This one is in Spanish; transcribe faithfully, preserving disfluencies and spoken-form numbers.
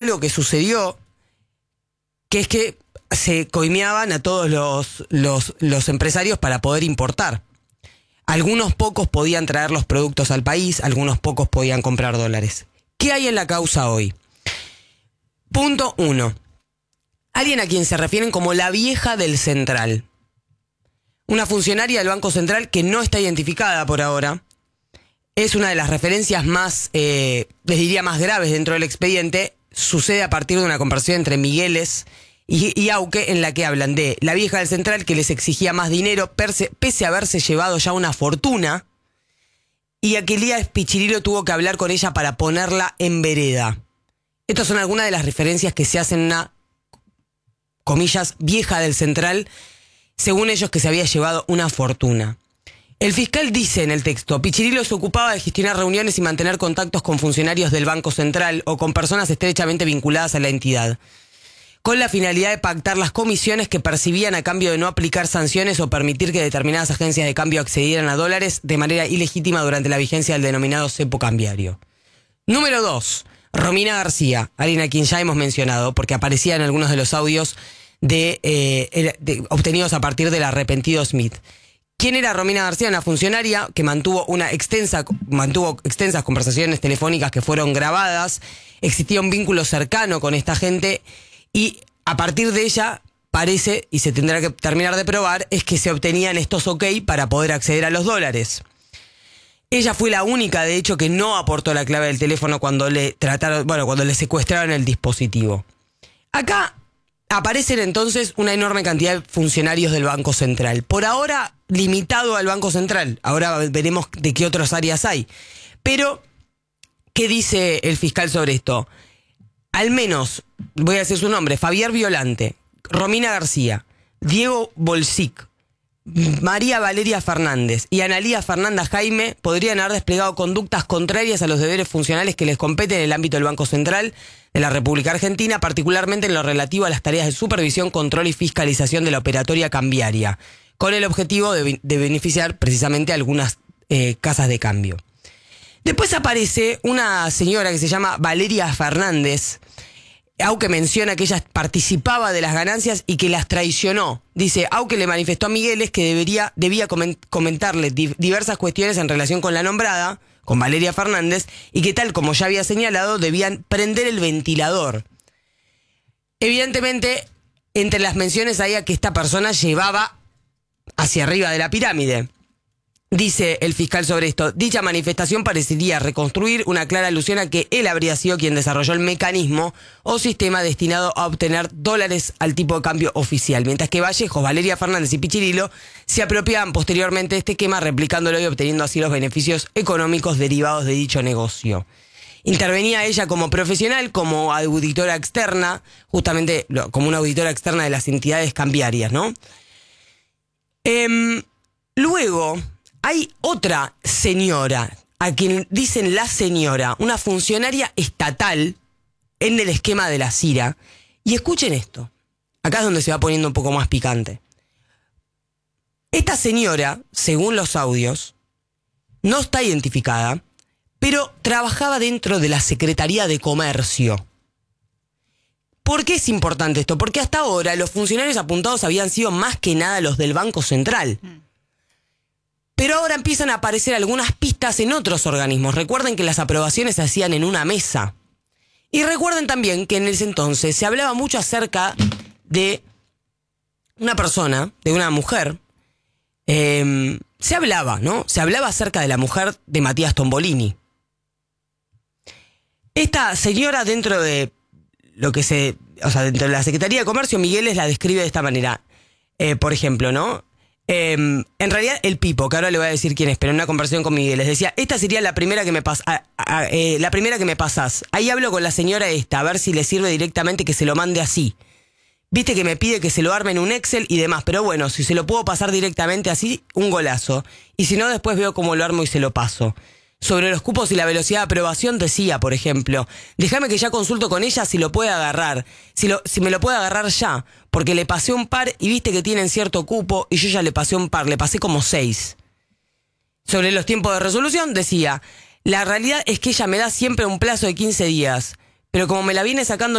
algo que sucedió, que es que se coimeaban a todos los, los, los empresarios para poder importar. Algunos pocos podían traer los productos al país, algunos pocos podían comprar dólares. ¿Qué hay en la causa hoy? Punto uno. Alguien a quien se refieren como la vieja del Central. Una funcionaria del Banco Central que no está identificada por ahora. Es una de las referencias más, eh, les diría, más graves dentro del expediente. Sucede a partir de una conversación entre Migueles y, y Auque, en la que hablan de la vieja del Central que les exigía más dinero perse, pese a haberse llevado ya una fortuna, y a que Elías Pichirilo tuvo que hablar con ella para ponerla en vereda. Estas son algunas de las referencias que se hacen en una, comillas, vieja del Central, según ellos, que se había llevado una fortuna. El fiscal dice en el texto: Pichirilo se ocupaba de gestionar reuniones y mantener contactos con funcionarios del Banco Central o con personas estrechamente vinculadas a la entidad, con la finalidad de pactar las comisiones que percibían a cambio de no aplicar sanciones o permitir que determinadas agencias de cambio accedieran a dólares de manera ilegítima durante la vigencia del denominado cepo cambiario. Número dos. Romina García, alguien a quien ya hemos mencionado, porque aparecía en algunos de los audios de, eh, de, obtenidos a partir del arrepentido Smith. ¿Quién era Romina García? Una funcionaria que mantuvo una extensa, mantuvo extensas conversaciones telefónicas que fueron grabadas. Existía un vínculo cercano con esta gente y a partir de ella parece, y se tendrá que terminar de probar, es que se obtenían estos ok para poder acceder a los dólares. Ella fue la única, de hecho, que no aportó la clave del teléfono cuando le trataron, bueno, cuando le secuestraron el dispositivo. Acá aparecen entonces una enorme cantidad de funcionarios del Banco Central. Por ahora, limitado al Banco Central. Ahora veremos de qué otras áreas hay. Pero, ¿qué dice el fiscal sobre esto? Al menos, voy a decir su nombre: Fabián Violante, Romina García, Diego Bolsic, María Valeria Fernández y Analía Fernanda Jaime podrían haber desplegado conductas contrarias a los deberes funcionales que les competen en el ámbito del Banco Central de la República Argentina, particularmente en lo relativo a las tareas de supervisión, control y fiscalización de la operatoria cambiaria, con el objetivo de, de beneficiar precisamente a algunas eh, casas de cambio. Después aparece una señora que se llama Valeria Fernández, Auque menciona que ella participaba de las ganancias y que las traicionó. Dice, Auque le manifestó a Migueles que debería, debía comentarle di- diversas cuestiones en relación con la nombrada, con Valeria Fernández, y que tal como ya había señalado, debían prender el ventilador. Evidentemente, entre las menciones había que esta persona llevaba hacia arriba de la pirámide. Dice el fiscal sobre esto: dicha manifestación parecería reconstruir una clara alusión a que él habría sido quien desarrolló el mecanismo o sistema destinado a obtener dólares al tipo de cambio oficial, mientras que Vallejo, Valeria Fernández y Pichirilo se apropiaban posteriormente de este esquema, replicándolo y obteniendo así los beneficios económicos derivados de dicho negocio. Intervenía ella como profesional, como auditora externa, justamente como una auditora externa de las entidades cambiarias, ¿no? Eh, luego... Hay otra señora, a quien dicen la señora, una funcionaria estatal en el esquema de la CIRA. Y escuchen esto, acá es donde se va poniendo un poco más picante. Esta señora, según los audios, no está identificada, pero trabajaba dentro de la Secretaría de Comercio. ¿Por qué es importante esto? Porque hasta ahora los funcionarios apuntados habían sido más que nada los del Banco Central. Pero ahora empiezan a aparecer algunas pistas en otros organismos. Recuerden que las aprobaciones se hacían en una mesa. Y recuerden también que en ese entonces se hablaba mucho acerca de una persona, de una mujer. Eh, se hablaba, ¿no? Se hablaba acerca de la mujer de Matías Tombolini. Esta señora, dentro de lo que se... O sea, dentro de la Secretaría de Comercio, Migueles la describe de esta manera. Eh, por ejemplo, ¿no? Eh, en realidad el Pipo, que ahora le voy a decir quién es, pero en una conversación con Miguel les decía: esta sería la primera que me pas a, a, eh, la primera que me pasás. Ahí hablo con la señora esta, a ver si le sirve directamente que se lo mande así. Viste que me pide que se lo arme en un Excel y demás, pero bueno, si se lo puedo pasar directamente así, un golazo. Y si no, después veo cómo lo armo y se lo paso. Sobre los cupos y la velocidad de aprobación decía, por ejemplo: déjame que ya consulto con ella si lo puede agarrar, si, lo, si me lo puede agarrar ya, porque le pasé un par y viste que tienen cierto cupo y yo ya le pasé un par, le pasé como seis. Sobre los tiempos de resolución decía: la realidad es que ella me da siempre un plazo de quince días, pero como me la viene sacando